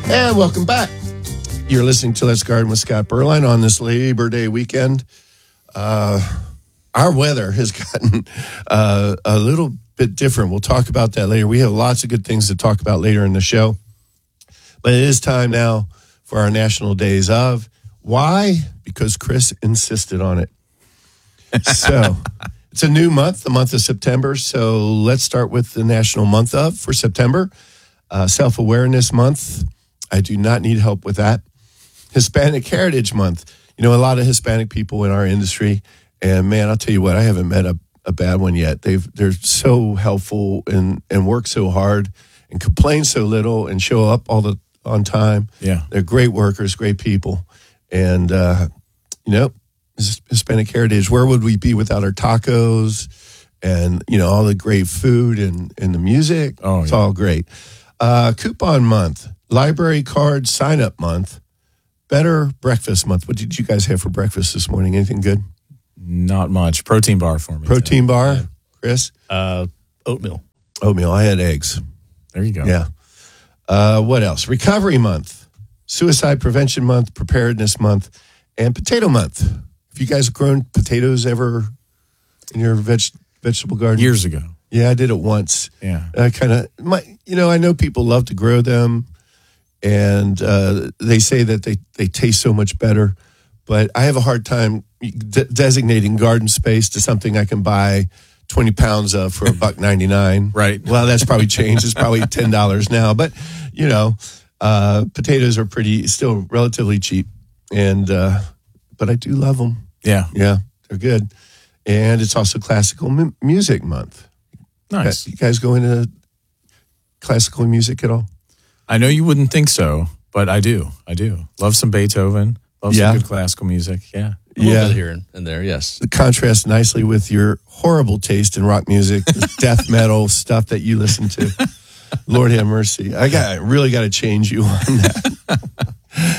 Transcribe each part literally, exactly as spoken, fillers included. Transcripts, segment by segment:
And welcome back. You're listening to Let's Garden with Scott Berline on this Labor Day weekend. Uh, our weather has gotten uh, a little bit different. We'll talk about that later. We have lots of good things to talk about later in the show. But it is time now for our National Days of. Why? Because Chris insisted on it. So it's a new month, the month of September. So let's start with the National Month of for September. Uh, Self-Awareness Month. I do not need help with that. Hispanic Heritage Month. You know, a lot of Hispanic people in our industry, and man, I'll tell you what, I haven't met a, a bad one yet. They've they're so helpful and and work so hard and complain so little and show up all the on time. Yeah, they're great workers, great people, and uh, you know, Hispanic Heritage. Where would we be without our tacos and you know all the great food and and the music? Oh, it's yeah. all great. Uh, coupon month, library card sign up month. Better breakfast month. What did you guys have for breakfast this morning? Anything good? Not much. Protein bar for me. Protein bar, Yeah. Chris? Uh, oatmeal. Oatmeal. I had eggs. There you go. Yeah. Uh, what else? Recovery month, suicide prevention month, preparedness month, and potato month. Have you guys grown potatoes ever in your veg- vegetable garden? Years ago. Yeah, I did it once. Yeah. I kind of, my, you know, I know people love to grow them. And uh, they say that they, they taste so much better. But I have a hard time de- designating garden space to something I can buy twenty pounds of for a buck ninety-nine. Right. Well, that's probably changed. It's probably ten dollars now. But, you know, uh, potatoes are pretty, still relatively cheap. And, uh, but I do love them. Yeah. Yeah, they're good. And it's also Classical mu- Music Month. Nice. You guys go into classical music at all? I know you wouldn't think so, but I do. I do. Love some Beethoven. Love Yeah. some good classical music. Yeah. A little Yeah. bit here and, and there, yes. It contrasts nicely with your horrible taste in rock music, the death metal stuff that you listen to. Lord have mercy. I got I really got to change you on that.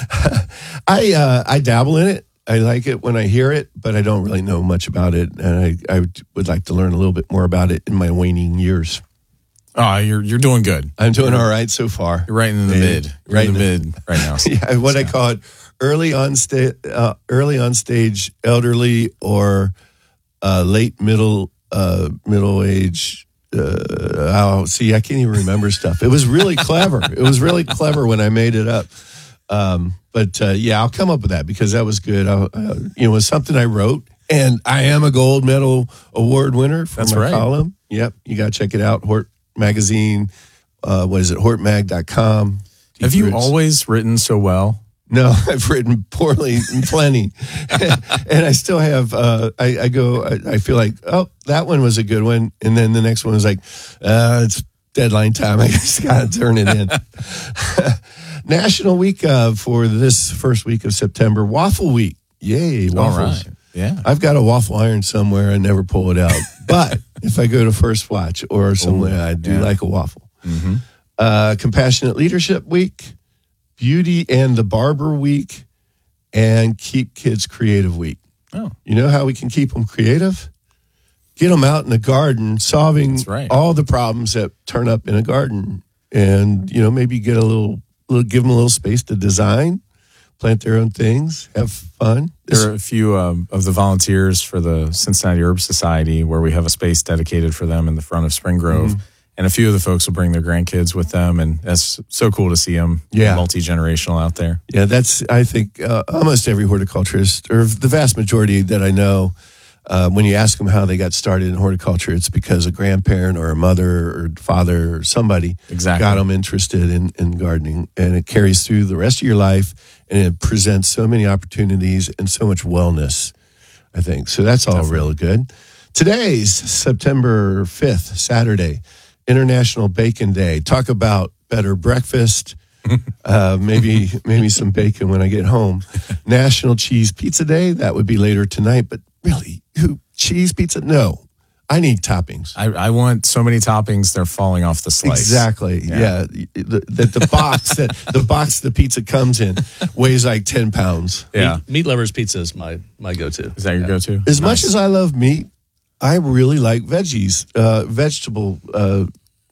I uh, I dabble in it. I like it when I hear it, but I don't really know much about it, and I, I would like to learn a little bit more about it in my waning years. Oh, you're you're doing good. I'm doing all right so far. You're right in the Yeah. mid. You're Right in the in mid right now. Yeah, what I call it, early on sta- uh, early on stage elderly or uh, late middle uh, middle age. Uh, oh, see, I can't even remember stuff. It was really clever. It was really clever when I made it up. Um, but uh, yeah, I'll come up with that because that was good. I, uh, you know, it was something I wrote, and I am a gold medal award winner for That's my right. column. Yep, you got to check it out. Hort Magazine. Uh, what is it? hort mag dot com. Have you Roots. always written so well? No, I've written poorly and plenty. And I still have, uh, I, I go, I, I feel like, oh, that one was a good one. And then the next one was like, uh, it's deadline time. I just got to turn it in. National Week uh, for this first week of September, Waffle Week. Yay, All waffles. right. Yeah. I've got a waffle iron somewhere. I never pull it out. But if I go to First Watch or somewhere, I do yeah. like a waffle. Mm-hmm. Uh, Compassionate Leadership Week, Beauty and the Barber Week, and Keep Kids Creative Week. Oh, You know how we can keep them creative? Get them out in the garden, solving That's right. all the problems that turn up in a garden, and you know maybe get a little, little, give them a little space to design, plant their own things, have fun. there are a few um, of the volunteers for the Cincinnati Herb Society where we have a space dedicated for them in the front of Spring Grove. Mm-hmm. And a few of the folks will bring their grandkids with them. And that's so cool to see them Yeah. multi-generational out there. Yeah, that's, I think, uh, almost every horticulturist, or the vast majority that I know, uh, when you ask them how they got started in horticulture, it's because a grandparent or a mother or father or somebody Exactly. got them interested in, in gardening. And it carries through the rest of your life, and it presents so many opportunities and so much wellness, I think. So that's all Definitely. really good. Today's September fifth, Saturday, International Bacon Day. Talk about better breakfast. Uh, maybe maybe some bacon when I get home. National Cheese Pizza Day. That would be later tonight. But really, who cheese pizza? No, I need toppings. I, I want so many toppings, they're falling off the slice. Exactly. Yeah. Yeah. The, the, the box that the box the pizza comes in weighs like ten pounds. Yeah. Meat, meat lovers pizza is my, my go-to. Is that your Yeah. go-to? As much Nice. as I love meat, I really like veggies, uh, vegetable uh,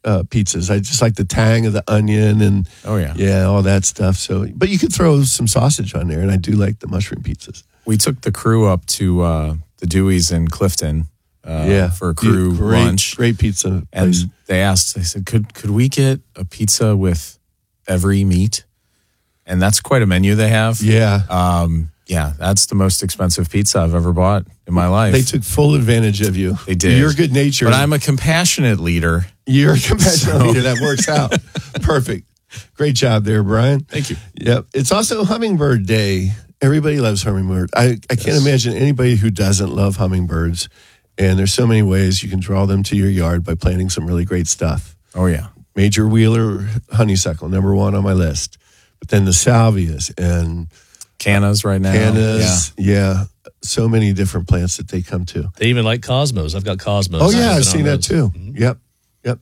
uh, pizzas. I just like the tang of the onion and Oh, yeah. yeah, all that stuff. So, but you could throw some sausage on there, and I do like the mushroom pizzas. We took the crew up to uh, the Dewey's in Clifton uh, yeah, for a crew great, lunch. Great pizza And place. they asked, they said, could could we get a pizza with every meat? And that's quite a menu they have. Yeah. Um, yeah, that's the most expensive pizza I've ever bought in my life. They took full advantage of you. They did. You're good natured. But I'm a compassionate leader. You're a compassionate So- leader. That works out. Perfect. Great job there, Brian. Thank you. Yep. It's also Hummingbird Day. Everybody loves hummingbird. I, I can't imagine anybody who doesn't love hummingbirds. And there's so many ways you can draw them to your yard by planting some really great stuff. Oh, yeah. Major Wheeler honeysuckle, number one on my list. But then the salvias and Cannas right now. cannas. Yeah. So many different plants that they come to. They even like Cosmos. I've got Cosmos. Oh, yeah. been I've on seen that those. too. Yep. Yep.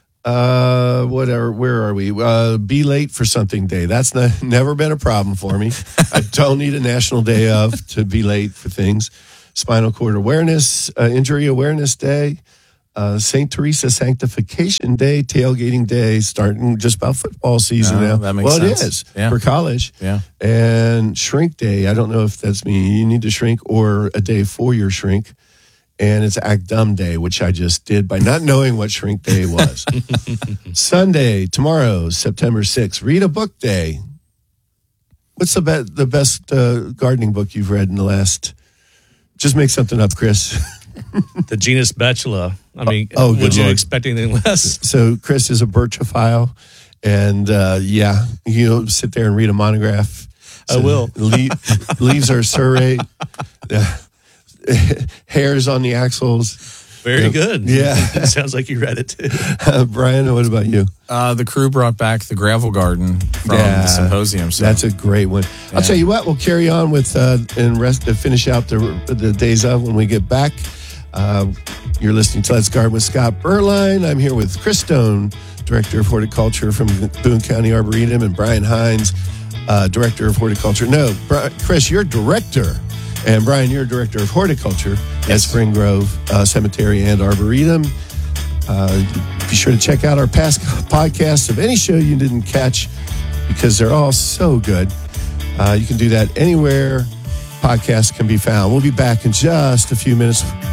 Uh, whatever. Where are we? Uh, be late for something day. That's not, never been a problem for me. I don't need a national day of to be late for things. Spinal cord awareness, uh, injury awareness day, uh, Saint Teresa Sanctification Day, tailgating day, starting just about football season Oh, now. that makes well, sense. it is Yeah. for college. Yeah. And shrink day. I don't know if that's me. You need to shrink or a day for your shrink. And it's Act Dumb Day, which I just did by not knowing what Shrink Day was. Sunday, tomorrow, September sixth, Read a Book Day. What's the, be- the best uh, gardening book you've read in the last... Just make something up, Chris. The genus Betula. I mean, Oh, good would you Lord. expect anything less? So Chris is a birchophile. And uh, yeah, you'll sit there and read a monograph. I will. Le- leaves are serrate. Uh, hairs on the axles. Very Yep. good. Yeah. It sounds like you read it too. Uh, Brian, what about you? Uh, the crew brought back the gravel garden from Yeah, the symposium. So That's a great one. I'll tell you what, we'll carry on with uh, and rest to finish out the the days of when we get back. Uh, you're listening to Let's Garden with Scott Berline. I'm here with Chris Stone, Director of Horticulture from Boone County Arboretum, and Brian Hines, uh, Director of Horticulture. No, Bri- Chris, you're Director. And Brian, you're Director of Horticulture at Spring Grove uh, Cemetery and Arboretum. Uh, be sure to check out our past podcasts of any show you didn't catch because they're all so good. Uh, you can do that anywhere podcasts can be found. We'll be back in just a few minutes